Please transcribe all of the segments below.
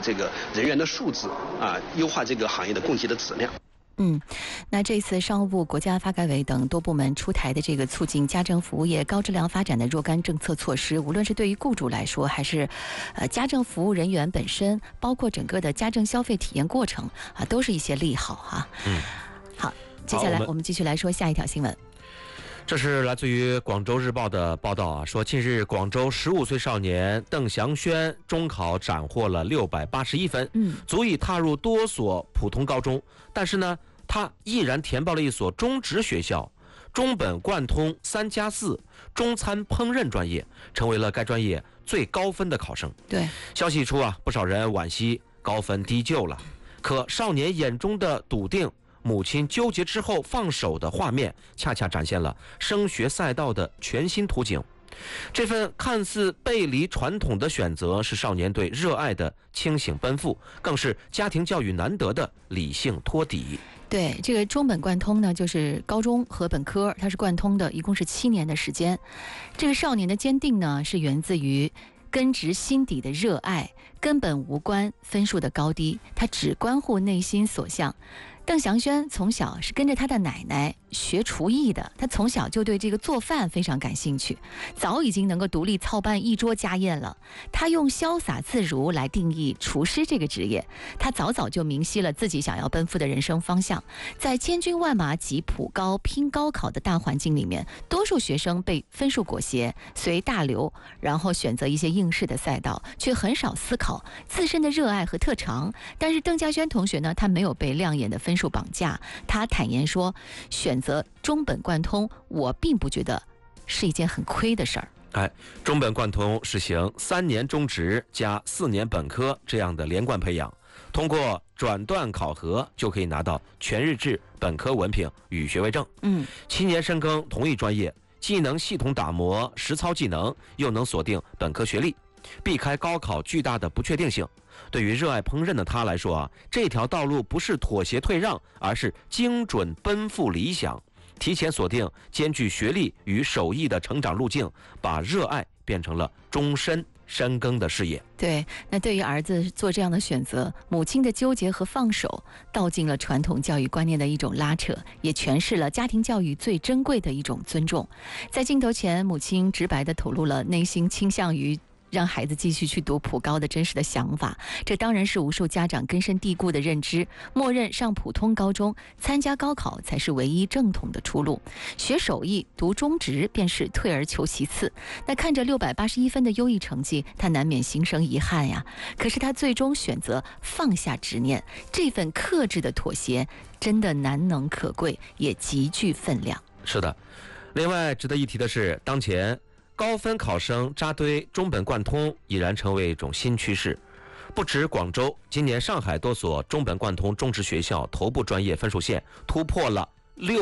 这个人员的素质啊，优化这个行业的供给的质量。 那这次商务部、国家发改委等多部门出台的这个促进家政服务业高质量发展的若干政策措施，无论是对于雇主来说，还是家政服务人员本身，包括整个的家政消费体验过程啊，都是一些利好哈。好，接下来我们继续来说下一条新闻。 这是来自于广州日报的报道啊，说近日广州15岁少年邓祥轩中考斩获了681分，足以踏入多所普通高中，但是呢，他毅然填报了一所中职学校，中本贯通3+4中餐烹饪专业，成为了该专业最高分的考生。 对， 消息一出啊，不少人惋惜高分低就了，可少年眼中的笃定，母亲纠结之后放手的画面，恰恰展现了升学赛道的全新图景。这份看似背离传统的选择，是少年对热爱的清醒奔赴，更是家庭教育难得的理性托底。 对，这个中本贯通呢，就是高中和本科，它是贯通的，一共是7年的时间。这个少年的坚定呢，是源自于根植心底的热爱，根本无关分数的高低，他只关乎内心所向。邓祥轩从小是跟着他的奶奶学厨艺的，他从小就对这个做饭非常感兴趣，早已经能够独立操办一桌家宴了。他用潇洒自如来定义厨师这个职业，他早早就明晰了自己想要奔赴的人生方向。在千军万马挤普高拼高考的大环境里面，多数学生被分数裹挟，随大流，然后选择一些应试的赛道，却很少思考自身的热爱和特长。但是邓家轩同学呢，他没有被亮眼的分数绑架，他坦言说，选择中本贯通，我并不觉得是一件很亏的事儿。 中本贯通实行3年中职加4年本科这样的连贯培养，通过转段考核就可以拿到全日制本科文凭与学位证。7年深耕同一专业，既能系统打磨实操技能，又能锁定本科学历，避开高考巨大的不确定性。对于热爱烹饪的他来说啊，这条道路不是妥协退让，而是精准奔赴理想，提前锁定兼具学历与手艺的成长路径，把热爱变成了终身深耕的事业。 对，那对于儿子做这样的选择，母亲的纠结和放手，道尽了传统教育观念的一种拉扯，也诠释了家庭教育最珍贵的一种尊重。在镜头前，母亲直白地吐露了内心倾向于让孩子继续去读普高的真实的想法，这当然是无数家长根深蒂固的认知，默认上普通高中参加高考才是唯一正统的出路，学手艺读中职便是退而求其次。那看着681分的优异成绩，他难免心生遗憾呀。可是他最终选择放下执念，这份克制的妥协真的难能可贵，也极具分量。 是的，另外值得一提的是，当前高分考生扎堆中本贯通已然成为一种新趋势。不止广州，今年上海多所中本贯通中职学校头部专业分数线突破了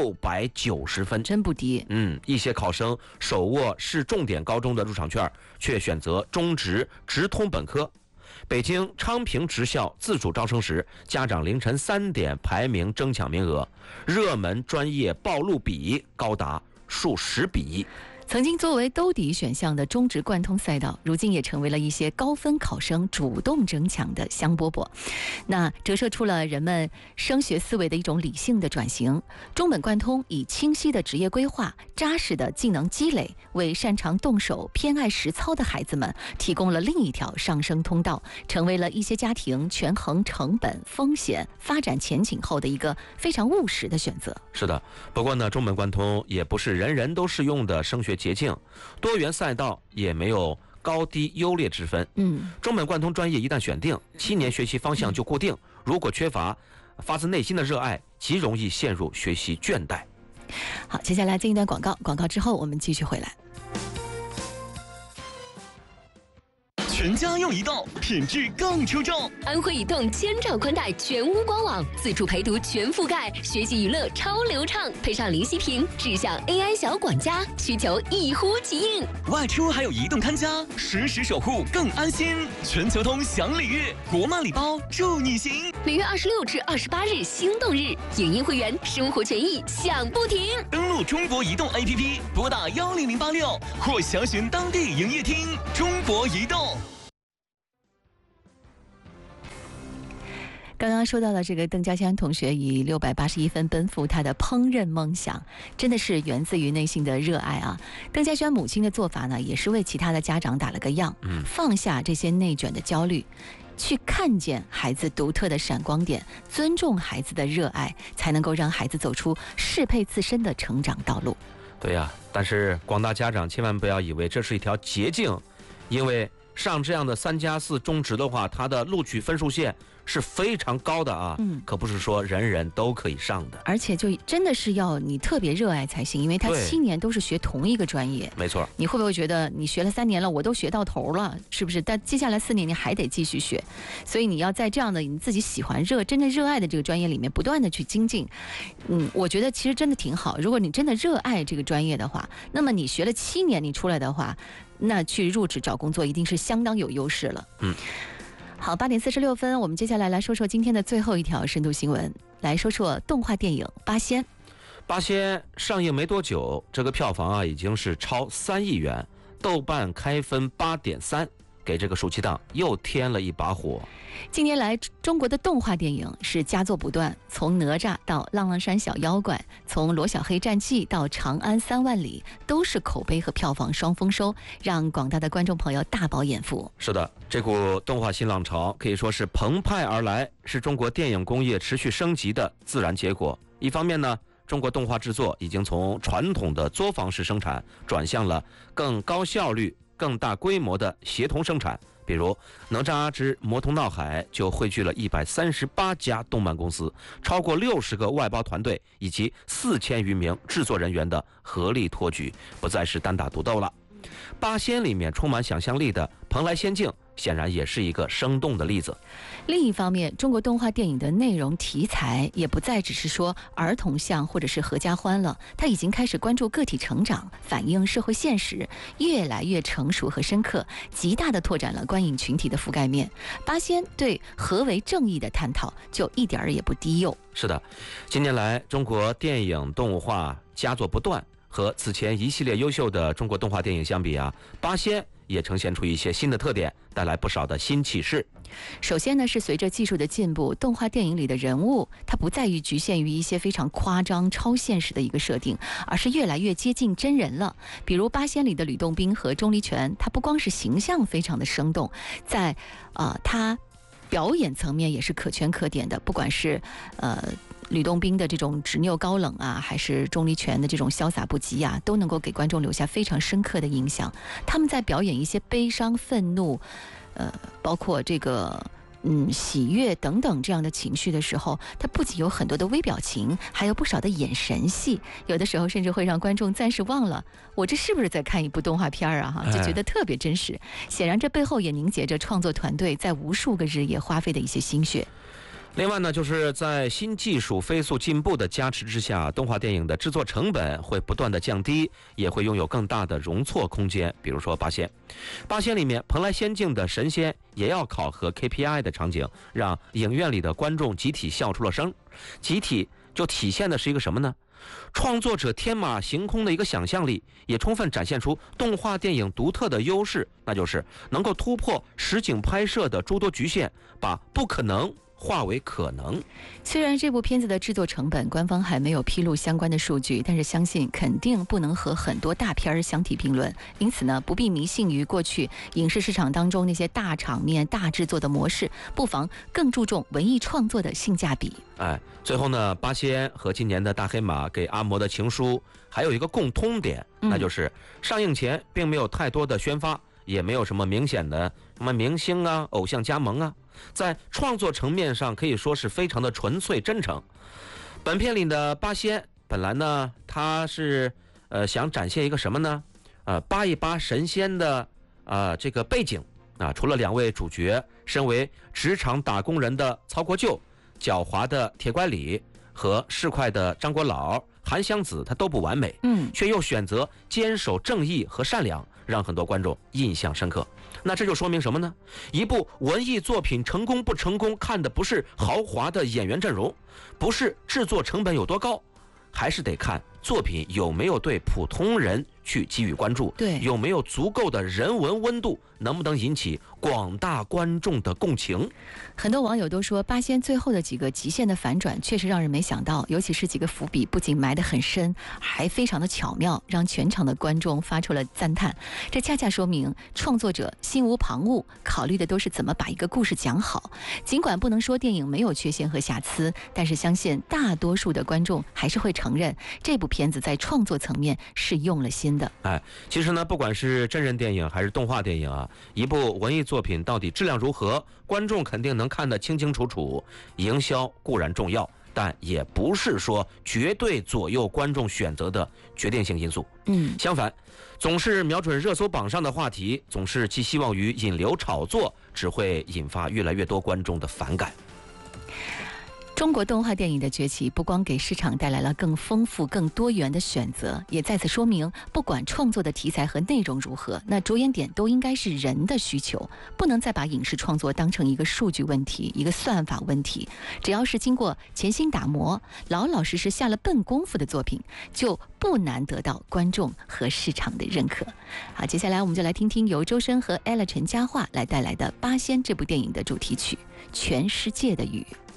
690分， 真不低。 一些考生手握市重点高中的入场券，却选择中职直通本科。北京昌平职校自主招生时，家长凌晨3点排名争抢名额，热门专业报录比高达数十比。 曾经作为兜底选项的中职贯通赛道，如今也成为了一些高分考生主动争抢的香饽饽。那折射出了人们升学思维的一种理性的转型。中本贯通以清晰的职业规划、扎实的技能积累，为擅长动手、偏爱实操的孩子们提供了另一条上升通道，成为了一些家庭权衡成本、风险、发展前景后的一个非常务实的选择。 是的，不过呢，中本贯通也不是人人都适用的升学捷径，多元赛道也没有高低优劣之分。中本贯通专业一旦选定，7年学习方向就固定，如果缺乏发自内心的热爱，极容易陷入学习倦怠。 好，接下来进一段广告，广告之后我们继续回来。 全家用移动，品质更出众。 安徽移动千兆宽带全屋官网，自助陪读全覆盖，学习娱乐超流畅，配上林息屏智享 AI 小管家，需求一呼即应。 外出还有移动看家，实时守护更安心。全球通享礼遇，国漫礼包祝你行。 6月26至28日心动日，影音会员生活权益享不停。 登录中国移动 APP， 拨打10086或详询当地营业厅。中国移动。 刚刚说到了这个邓家轩同学以681分奔赴他的烹饪梦想，真的是源自于内心的热爱啊。邓家轩母亲的做法呢，也是为其他的家长打了个样，放下这些内卷的焦虑，去看见孩子独特的闪光点，尊重孩子的热爱，才能够让孩子走出适配自身的成长道路。 对呀，但是广大家长千万不要以为这是一条捷径，因为上这样的3+4中职的话，它的录取分数线是非常高的啊，可不是说人人都可以上的， 而且就真的是要你特别热爱才行，因为他7年都是学同一个专业。 没错， 你会不会觉得你学了3年了，我都学到头了，是不是？但接下来4年你还得继续学，所以你要在这样的你自己喜欢真正热爱的这个专业里面不断的去精进。我觉得其实真的挺好。如果你真的热爱这个专业的话，那么你学了7年，你出来的话，那去入职找工作一定是相当有优势了。好，8点46分，我们接下来说说今天的最后一条深度新闻，来说说动画电影《八仙》。 八仙上映没多久，这个票房啊已经是超3亿元，豆瓣开分8.3，给这个暑期档又添了一把火。 近年来，中国的动画电影是佳作不断，从哪吒到浪浪山小妖怪，从罗小黑战记到长安3万里，都是口碑和票房双丰收，让广大的观众朋友大饱眼福。 是的，这股动画新浪潮可以说是澎湃而来，是中国电影工业持续升级的自然结果。一方面呢，中国动画制作已经从传统的作坊式生产转向了更高效率、更大规模的协同生产。比如《哪吒之魔童闹海》就汇聚了138家动漫公司，超过60个外包团队以及4000余名制作人员的合力托举，不再是单打独斗了。八仙里面充满想象力的蓬莱仙境显然也是一个生动的例子。 另一方面，中国动画电影的内容题材也不再只是说儿童向或者是合家欢了，它已经开始关注个体成长，反映社会现实，越来越成熟和深刻，极大地拓展了观影群体的覆盖面。八仙对何为正义的探讨就一点儿也不低幼。 是的，近年来中国电影动画佳作不断，和此前一系列优秀的中国动画电影相比啊，八仙也呈现出一些新的特点，带来不少的新启示。 首先呢，是随着技术的进步，动画电影里的人物它不再局限于一些非常夸张超现实的一个设定，而是越来越接近真人了。比如八仙里的吕洞宾和钟离权，他不光是形象非常的生动，在他表演层面也是可圈可点的，不管是吕洞宾的这种执拗高冷啊，还是钟离权的这种潇洒不羁啊，都能够给观众留下非常深刻的印象。他们在表演一些悲伤、愤怒，包括这个喜悦等等这样的情绪的时候，它不仅有很多的微表情，还有不少的眼神戏，有的时候甚至会让观众暂时忘了我这是不是在看一部动画片啊，就觉得特别真实。显然这背后也凝结着创作团队在无数个日夜花费的一些心血。 另外呢，就是在新技术飞速进步的加持之下，动画电影的制作成本会不断的降低，也会拥有更大的容错空间。比如说八仙，八仙里面蓬莱仙境的神仙也要考核 KPI 的场景，让影院里的观众集体笑出了声。集体就体现的是一个什么呢？创作者天马行空的一个想象力，也充分展现出动画电影独特的优势，那就是能够突破实景拍摄的诸多局限，把不可能化为可能。 虽然这部片子的制作成本官方还没有披露相关的数据，但是相信肯定不能和很多大片相提并论。因此呢，不必迷信于过去影视市场当中那些大场面、大制作的模式，不妨更注重文艺创作的性价比。 最后呢，八仙和今年的大黑马给阿嬷的情书还有一个共通点，那就是上映前并没有太多的宣发，也没有什么明显的什么明星啊、偶像加盟啊，在创作层面上可以说是非常的纯粹真诚。本片里的八仙本来呢，他是想展现一个什么呢？扒一扒神仙的这个背景啊。除了2位主角身为职场打工人的曹国舅、狡猾的铁拐李和市侩的张国老、韩湘子，他都不完美，却又选择坚守正义和善良，让很多观众印象深刻。那这就说明什么呢？一部文艺作品成功不成功，看的不是豪华的演员阵容，不是制作成本有多高，还是得看作品有没有对普通人去给予关注， 对， 有没有足够的人文温度，能不能引起广大观众的共情。 很多网友都说，八仙最后的几个极限的反转确实让人没想到，尤其是几个伏笔不仅埋得很深，还非常的巧妙，让全场的观众发出了赞叹。这恰恰说明创作者心无旁骛，考虑的都是怎么把一个故事讲好。尽管不能说电影没有缺陷和瑕疵，但是相信大多数的观众还是会承认这部片子在创作层面是用了心的。 其实呢，不管是真人电影还是动画电影啊，一部文艺作品到底质量如何，观众肯定能看得清清楚楚。营销固然重要，但也不是说绝对左右观众选择的决定性因素。相反，总是瞄准热搜榜上的话题，总是寄希望于引流炒作，只会引发越来越多观众的反感。 中国动画电影的崛起不光给市场带来了更丰富、更多元的选择，也再次说明，不管创作的题材和内容如何，那着眼点都应该是人的需求，不能再把影视创作当成一个数据问题、一个算法问题。只要是经过潜心打磨、老老实实下了笨功夫的作品，就不难得到观众和市场的认可。好，接下来我们就来听听由周深和 ella 陈嘉桦来带来的《八仙》这部电影的主题曲《全世界的雨》。